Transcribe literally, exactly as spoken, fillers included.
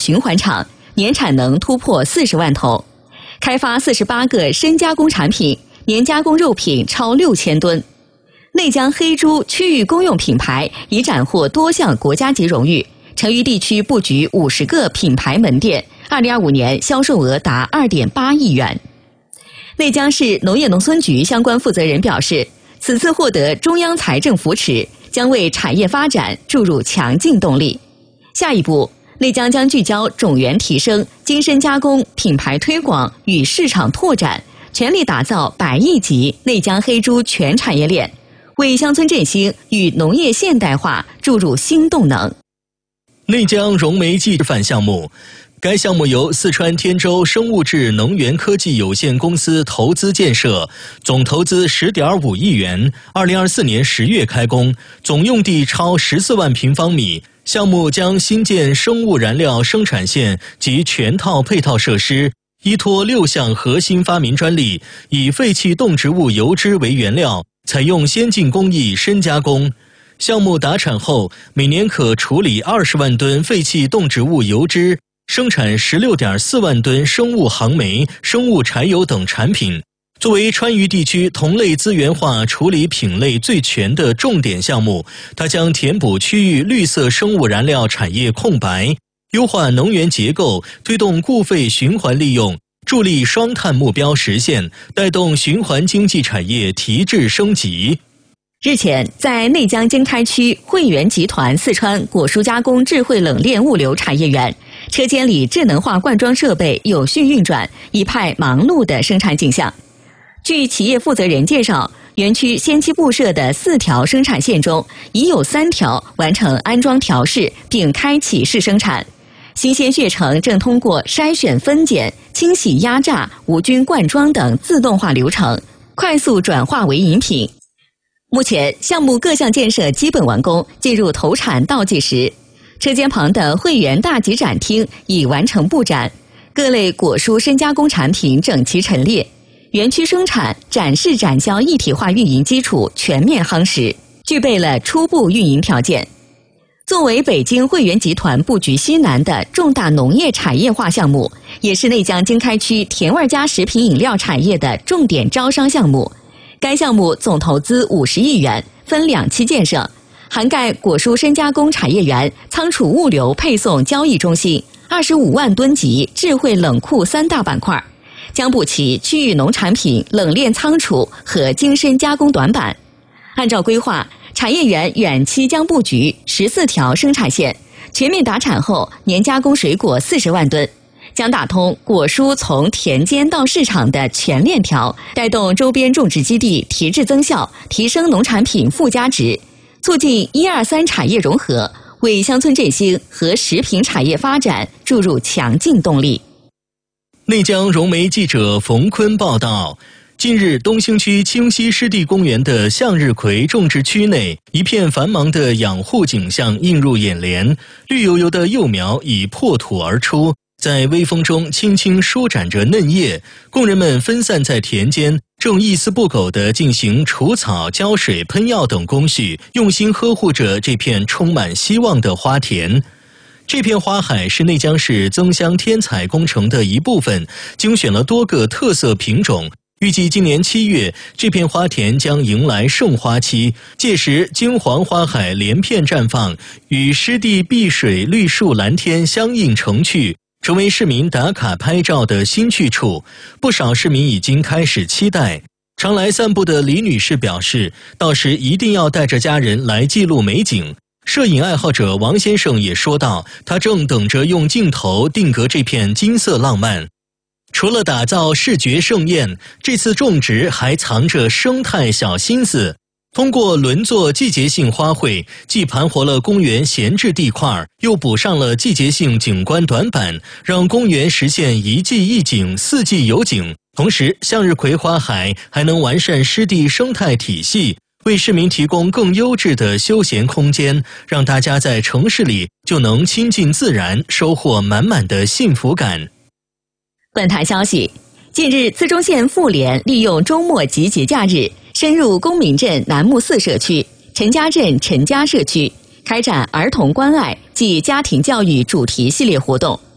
循环场，年产能突破四十万头，开发四十八个深加工产品，年加工肉品超六千吨。内江黑猪区域公用品牌已斩获多项国家级荣誉，成渝地区布局五十个品牌门店，二零二五年销售额达二点八亿元。内江市农业农村局相关负责人表示，此次获得中央财政扶持，将为产业发展注入强劲动力。下一步，内江将聚焦种源提升、精深加工、品牌推广与市场拓展，全力打造百亿级内江黑猪全产业链，为乡村振兴与农业现代化注入新动能。 内江融煤技示范项目，该项目由四川天舟生物质能源科技有限公司投资建设，总投资十点五亿元，二零二四年十月开工，总用地超十四万平方米。项目将新建生物燃料生产线及全套配套设施，依托六项核心发明专利，以废弃动植物油脂为原料，采用先进工艺深加工。项目达产后，每年可处理二十万吨废弃动植物油脂，生产十六点四万吨生物航煤、生物柴油等产品。作为川渝地区同类资源化处理品类最全的重点项目，它将填补区域绿色生物燃料产业空白，优化能源结构，推动固废循环利用，助力双碳目标实现，带动循环经济产业提质升级。 日前，在内江经开区汇源集团四川果蔬加工智慧冷链物流产业园，车间里智能化灌装设备有序运转，一派忙碌的生产景象。据企业负责人介绍，园区先期布设的四条生产线中，已有三条完成安装调试并开启试生产。新鲜血橙正通过筛选分拣、清洗压榨、无菌灌装等自动化流程，快速转化为饮品。目前，项目各项建设基本完工，进入投产倒计时。车间旁的汇源大集展厅已完成布展，各类果蔬深加工产品整齐陈列。园区生产、展示、展销一体化运营基础全面夯实，具备了初步运营条件。作为北京汇源集团布局西南的重大农业产业化项目，也是内江经开区甜味家食品饮料产业的重点招商项目。该项目总投资五十亿元，分两期建设，涵盖果蔬深加工产业园、仓储物流配送交易中心、二十五万吨级智慧冷库三大板块。将补齐区域农产品冷链仓储和精深加工短板。按照规划，产业园远期将布局十四条生产线，全面达产后，年加工水果四十万吨，将打通果蔬从田间到市场的全链条，带动周边种植基地提质增效，提升农产品附加值，促进一二三产业融合，为乡村振兴和食品产业发展注入强劲动力。 内江融媒记者冯坤报道，近日东兴区清溪湿地公园的向日葵种植区内，一片繁忙的养护景象映入眼帘，绿油油的幼苗已破土而出，在微风中轻轻舒展着嫩叶，工人们分散在田间，正一丝不苟地进行除草、浇水、喷药等工序，用心呵护着这片充满希望的花田。这片花海是内江市增香添彩工程的一部分，精选了多个特色品种。预计今年七月，这片花田将迎来盛花期，届时金黄花海连片绽放，与湿地碧水、绿树、蓝天相映成趣，成为市民打卡拍照的新去处。不少市民已经开始期待。常来散步的李女士表示，到时一定要带着家人来记录美景。摄影爱好者王先生也说道，他正等着用镜头定格这片金色浪漫。除了打造视觉盛宴，这次种植还藏着生态小心思。通过轮作季节性花卉，既盘活了公园闲置地块，又补上了季节性景观短板，让公园实现一季一景、四季有景。同时，向日葵花海还能完善湿地生态体系，为市民提供更优质的休闲空间，让大家在城市里就能亲近自然，收获满满的幸福感。 本台消息，近日淄中县妇联利用周末及节假日，深入公民镇南木寺社区、陈家镇陈家社区，开展儿童关爱暨家庭教育主题系列活动，